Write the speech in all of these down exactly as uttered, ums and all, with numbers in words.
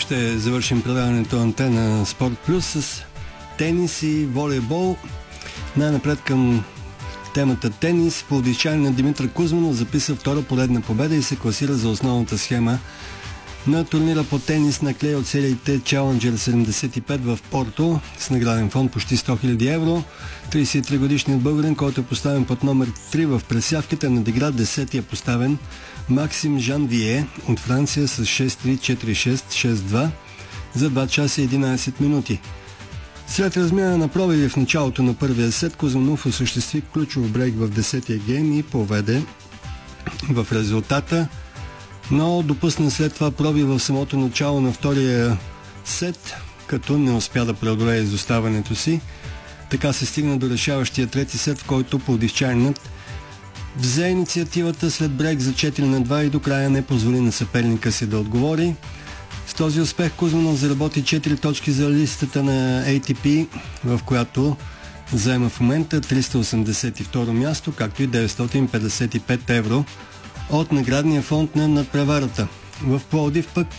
ще завършим предаването Антена Спорт Плюс с тенис и волейбол. Най-напред към темата тенис. Пловдивчанин на Димитър Кузманов записа втора поредна победа и се класира за основната схема на турнира по тенис на клей от сериите Challenger седемдесет и пет в Порто с награден фонд почти сто хиляди евро. тридесет и три годишният българин, който е поставен под номер три в пресявката, надигра десетия поставен Максим Жанвие от Франция с шест три, четири шест, шест два за два часа и единадесет минути. След размяна на пробиви в началото на първия сет, Кузманов осъществи ключов брейк в десетия гейм и поведе в резултата, но допусна след това проби в самото начало на втория сет, като не успя да преодолее изоставането си. Така се стигна до решаващия трети сет, в който пловдивчанинът взе инициативата след брейк за четири на два и до края не позволи на съперника си да отговори. С този успех Кузманов заработи четири точки за листата на Ей Ти Пи, в която заема в момента триста осемдесет и второ място, както и деветстотин петдесет и пет евро от наградния фонд на надпреварата. В Пловдив пък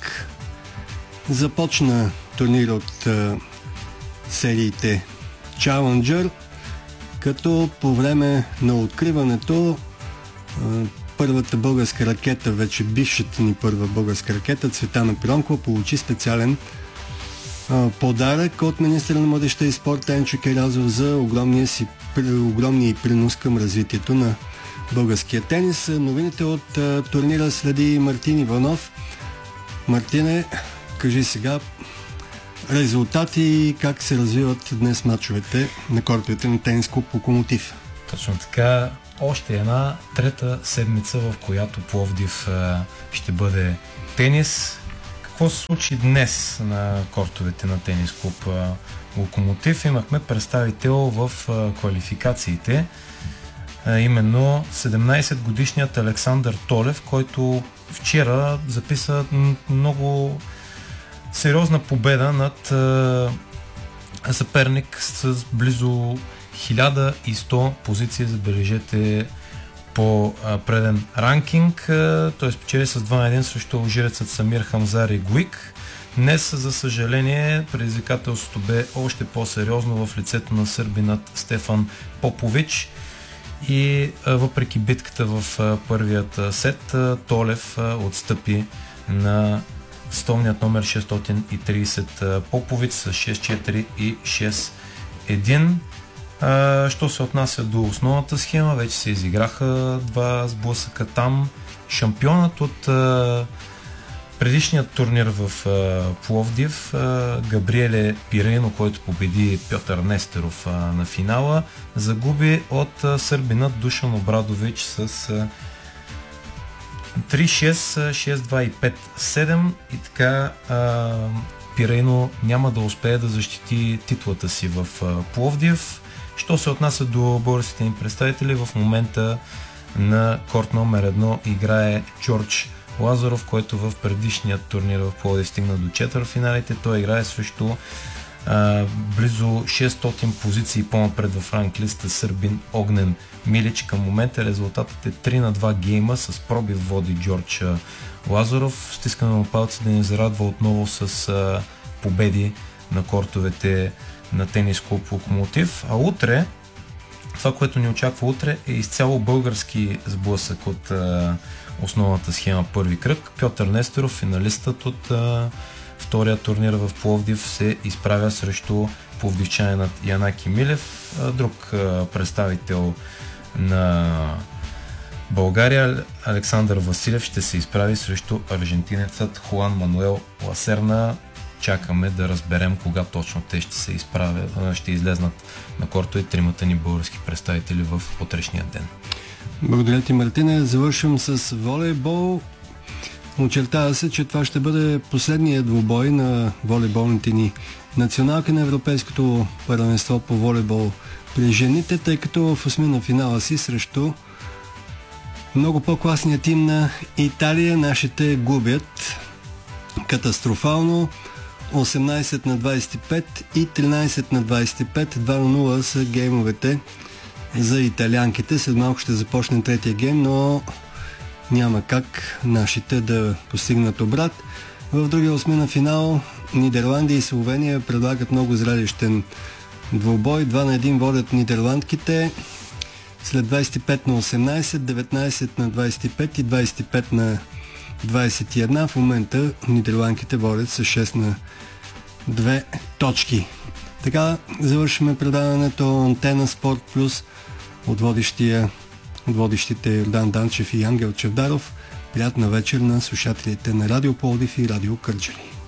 започна турнир от а, сериите Challenger, като по време на откриването а, първата българска ракета, вече бившата ни първа българска ракета, Цветана Пиронкова, получи специален а, подарък от министъра на младежта и спорта Енчо Кайразов за огромния си огромния принос към развитието на българския тенис. Новините от а, турнира следи Мартин Иванов. Мартине, кажи сега резултати и как се развиват днес мачовете на кортовете на тенис клуб Локомотив. Точно така. Още една трета седмица, в която Пловдив а, ще бъде тенис. Какво се случи днес на кортовете на тенис клуб а, Локомотив? Имахме представител в а, квалификациите, а, именно седемнадесет годишният Александър Толев, който вчера записа много сериозна победа над а, съперник с близо хиляда и сто позиции, забележете, по а, преден ранкинг. Той спечели с два на един срещу алжирецът Самир Хамзари Гуик. Днес, за съжаление, предизвикателството бе още по-сериозно в лицето на сърбинът Стефан Попович и а, въпреки битката в а, първият сет, а, Толев а, отстъпи на столният номер шестстотин и тридесет а, Попович с шест четири и шест един. Uh, що се отнася до основната схема, вече се изиграха два сблъсъка там. Шампионът от uh, предишният турнир в uh, Пловдив, uh, Габриеле Пирейно, който победи Пьотър Нестеров uh, на финала, загуби от uh, сърбинът Душан Обрадович с uh, три шест, шест два и пет седем и така uh, Пирейно няма да успее да защити титлата си в uh, Пловдив. Що се отнася до българските ни представители, в момента на корт номер едно играе Джордж Лазаров, който в предишния турнир в Пловдив стигна до четвъртфиналите. Той играе срещу а, близо шестстотин позиции по-напред в ранглиста сърбин Огнен Милич. Към момента резултатът е три на два гейма, с пробив води Джордж Лазаров. Стискаме му палци да ни зарадва отново с а, победи на кортовете на тенис клуб Локомотив. А утре, това, което ни очаква утре, е изцяло български сблъсък от а, основната схема първи кръг. Пьотър Нестеров, финалистът от а, втория турнир в Пловдив, се изправя срещу пловдивчанинът Янаки Милев. А, друг а, представител на България, Александър Василев, ще се изправи срещу аржентинецът Хуан Мануел Ласерна. Чакаме да разберем кога точно те ще се изправят, ще излезнат на корто и тримата ни български представители в утрешния ден. Благодаря ти, Мартине. Завършвам с волейбол. Очертава се, че това ще бъде последният двубой на волейболните ни националки на Европейското първенство по волейбол при жените, тъй като в осмина финала си срещу много по-класния тим на Италия нашите губят катастрофално. осемнадесет на двадесет и пет и тринадесет на двадесет и пет. два на нула са геймовете за италианките. След малко ще започне третия гейм, но няма как нашите да постигнат обрат. В другия осмина финал Нидерландия и Словения предлагат много зрелищен двубой. два на един водят нидерландките. След двадесет и пет на осемнадесет, деветнадесет на двадесет и пет и двадесет и пет на двадесет и едно. В момента нидерландките водят с шест на две точки. Така завършваме предаването Антена Спорт Плюс от, водещия, от водещите Йордан Данчев и Ангел Чавдаров. Приятна вечер на слушателите на Радио Пловдив и Радио Кърджали.